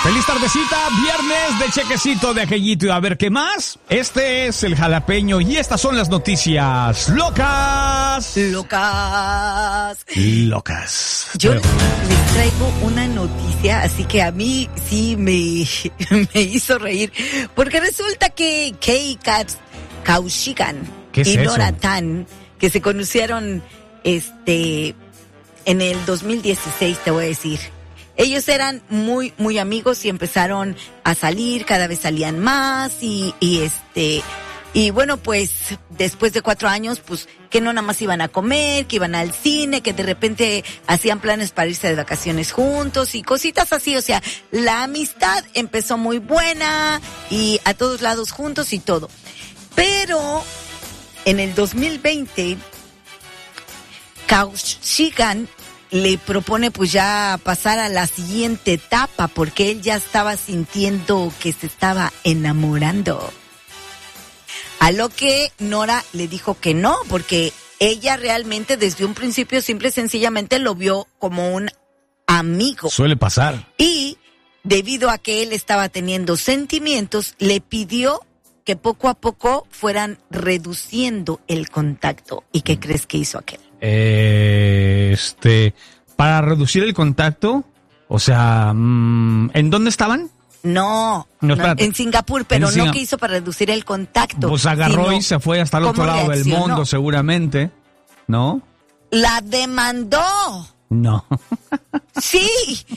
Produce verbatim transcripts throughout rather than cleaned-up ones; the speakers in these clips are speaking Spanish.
Feliz tardecita, viernes de chequecito de aquellito y a ver qué más. Este es el jalapeño y estas son las noticias locas. Locas. Locas. Yo Pero... les traigo una noticia, así que a mí sí me, me hizo reír, porque resulta que Kei Kaushik-an y Nora Tan, que se conocieron este en el dos mil dieciséis, te voy a decir. Ellos eran muy, muy amigos y empezaron a salir, cada vez salían más y, y este, y bueno, pues después de cuatro años, pues que no nada más iban a comer, que iban al cine, que de repente hacían planes para irse de vacaciones juntos y cositas así. O sea, la amistad empezó muy buena y a todos lados juntos y todo. Pero en el dos mil veinte, Kaushik-an le propone pues ya pasar a la siguiente etapa porque él ya estaba sintiendo que se estaba enamorando. A lo que Nora le dijo que no, porque ella realmente desde un principio simple y sencillamente lo vio como un amigo. Suele pasar. Y debido a que él estaba teniendo sentimientos, le pidió que poco a poco fueran reduciendo el contacto. ¿Y qué crees que hizo aquel? Eh, este, para reducir el contacto, o sea, ¿en dónde estaban? No, no, no en Singapur, pero en no Singap- que hizo para reducir el contacto. Pues agarró y se fue hasta el otro lado del mundo, seguramente, ¿no? La demandó. No. Sí,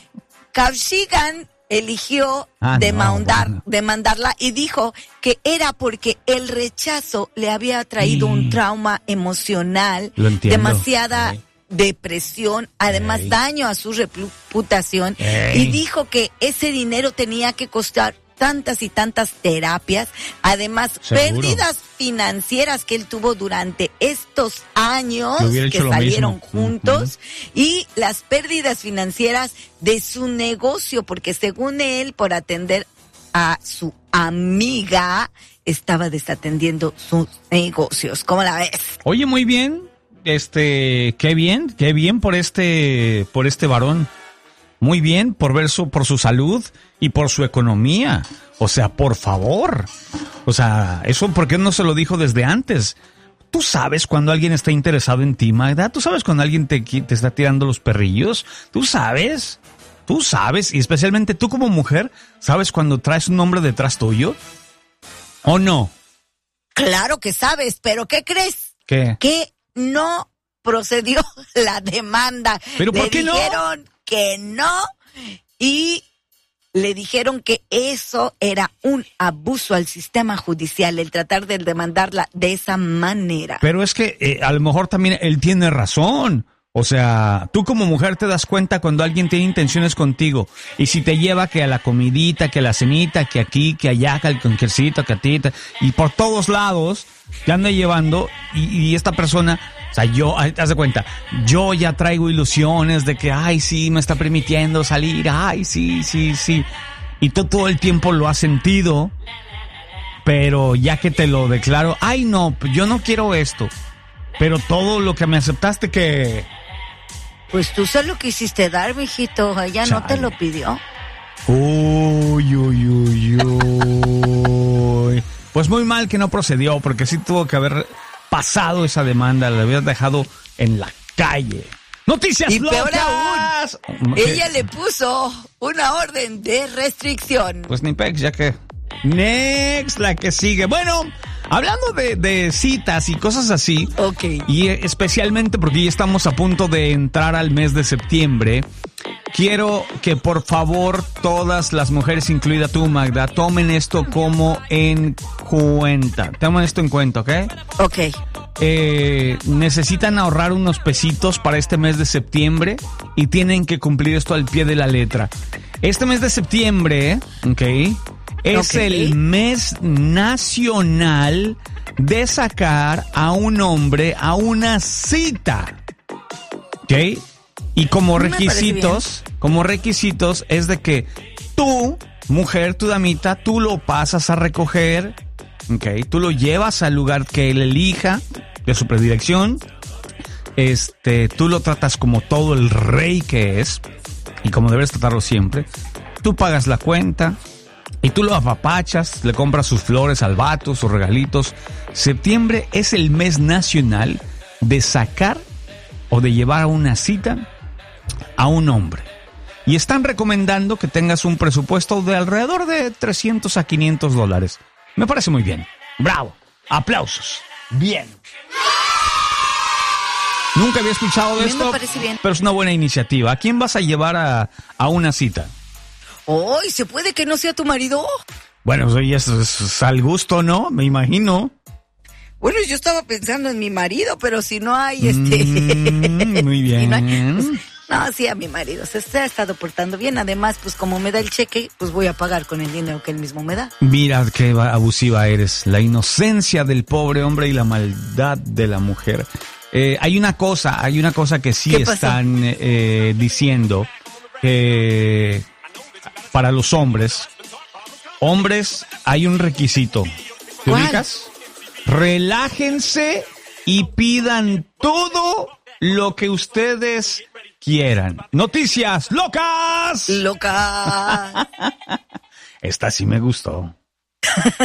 Kaushik-an eligió ah, demandar, no, bueno. demandarla y dijo que era porque el rechazo le había traído y... un trauma emocional, demasiada Ey. depresión, además Ey. daño a su reputación Ey. y dijo que ese dinero tenía que costar tantas y tantas terapias, además ¿Seguro? pérdidas financieras que él tuvo durante estos años que salieron juntos uh-huh. y las pérdidas financieras de su negocio, porque según él, por atender a su amiga, estaba desatendiendo sus negocios. ¿Cómo la ves? Oye, muy bien, este, qué bien, qué bien por este, por este varón. Muy bien, por ver su, por su salud y por su economía. O sea, por favor. O sea, eso, ¿por qué no se lo dijo desde antes? Tú sabes cuando alguien está interesado en ti, Magda. Tú sabes cuando alguien te, te está tirando los perrillos. Tú sabes. Tú sabes. Y especialmente tú como mujer, ¿sabes cuando traes un hombre detrás tuyo? ¿O no? Claro que sabes, pero ¿qué crees? ¿Qué? Que no procedió la demanda. ¿Pero por Le qué no? dijeron que no y le dijeron que eso era un abuso al sistema judicial, el tratar de demandarla de esa manera. Pero es que eh, a lo mejor también él tiene razón. O sea, tú como mujer te das cuenta cuando alguien tiene intenciones contigo y si te lleva que a la comidita, que a la cenita, que aquí, que allá, que al conquercito, que a ti, y por todos lados te anda llevando y, y esta persona... O sea, yo, haz de cuenta, yo ya traigo ilusiones de que, ay, sí, me está permitiendo salir, ay, sí, sí, sí. Y tú todo el tiempo lo has sentido, pero ya que te lo declaro, ay, no, yo no quiero esto. Pero todo lo que me aceptaste que... Pues tú solo quisiste dar, mijito, ella Chale. no te lo pidió. Uy, uy, uy, uy. Pues muy mal que no procedió, porque sí tuvo que haber... pasado esa demanda, la habías dejado en la calle. ¡Noticias y locas! Y peor aún, ¿Qué? ella le puso una orden de restricción. Pues ni pex, ya que... Next, la que sigue. Bueno, hablando de, de citas y cosas así, okay. y especialmente porque ya estamos a punto de entrar al mes de septiembre, quiero que por favor todas las mujeres, incluida tú, Magda, tomen esto como en cuenta. Tomen esto en cuenta, ¿ok? Ok. Eh, necesitan ahorrar unos pesitos para este mes de septiembre y tienen que cumplir esto al pie de la letra. Este mes de septiembre, ¿ok? Es okay. el mes nacional de sacar a un hombre a una cita. ¿Ok? Y como requisitos, como requisitos es de que tú, mujer, tu damita, tú lo pasas a recoger. ¿Ok? Tú lo llevas al lugar que él elija de su predilección. Este, tú lo tratas como todo el rey que es y como debes tratarlo siempre. tú pagas la cuenta y tú lo apapachas, le compras sus flores al vato, sus regalitos. Septiembre es el mes nacional de sacar o de llevar a una cita a un hombre. Y están recomendando que tengas un presupuesto de alrededor de trescientos a quinientos dólares. Me parece muy bien. Bravo. Aplausos. Bien. Nunca había escuchado de esto, me parece bien. Pero es una buena iniciativa. ¿A quién vas a llevar a, a una cita? ¡Ay! ¿Se puede que no sea tu marido? Bueno, eso es, es al gusto, ¿no? Me imagino. Bueno, yo estaba pensando en mi marido, pero si no hay este... Mm, muy bien. Si no, hay, pues, no, sí, a mi marido. Se, se ha estado portando bien. Además, pues como me da el cheque, pues voy a pagar con el dinero que él mismo me da. Mira qué abusiva eres. La inocencia del pobre hombre y la maldad de la mujer. Eh, hay una cosa, hay una cosa que sí están eh, diciendo que para los hombres, hombres hay un requisito. ¿Te ubicas? Relájense y pidan todo lo que ustedes quieran. Noticias locas. Loca. Esta sí me gustó.